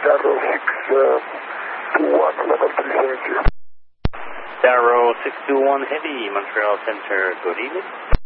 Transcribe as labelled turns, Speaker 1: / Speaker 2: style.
Speaker 1: Darrow 621, level 372.
Speaker 2: Darrow 621 Heavy, Montreal Center, good evening.